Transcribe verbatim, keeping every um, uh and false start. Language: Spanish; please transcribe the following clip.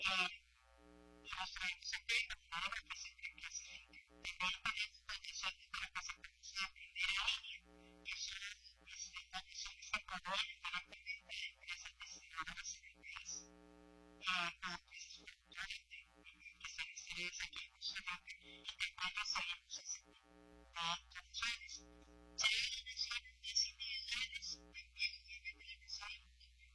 Y, y no sé, sé que ahora me